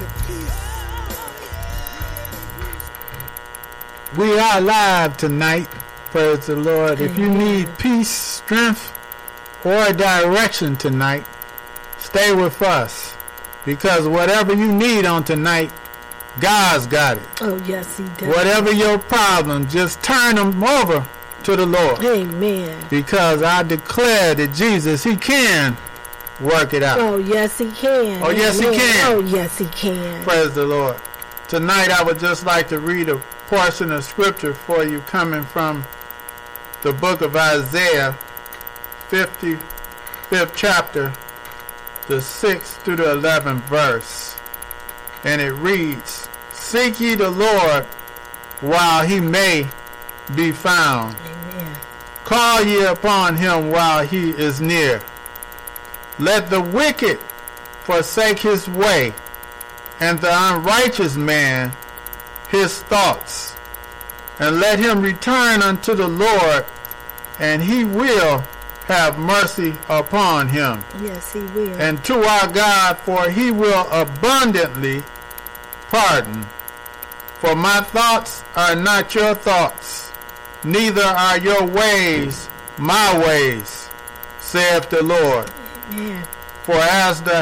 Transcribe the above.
We are live tonight. Praise the Lord. If you need peace, strength, or direction tonight, stay with us. Because whatever you need on tonight, God's got it. Oh, yes, He does. Whatever your problem, just turn them over to the Lord. Amen. Because I declare that Jesus, He can work it out. Oh, yes, He can. Oh, yes, He can. Oh, yes, He can. Praise the Lord. Tonight I would just like to read a portion of scripture for you coming from the book of Isaiah, 55th chapter, the 6th through the 11th verse. And it reads, "Seek ye the Lord while He may be found. Amen. Call ye upon Him while He is near. Let the wicked forsake his way, and the unrighteous man his thoughts. And let him return unto the Lord, and He will have mercy upon him. Yes, He will. And to our God, for He will abundantly pardon. For my thoughts are not your thoughts, neither are your ways my ways, saith the Lord. Amen. For as the